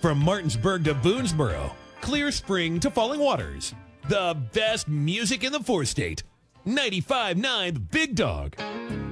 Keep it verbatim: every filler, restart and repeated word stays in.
From Martinsburg to Boonesboro, Clear Spring to Falling Waters, the best music in the four-state. ninety-five point nine The Big Dog.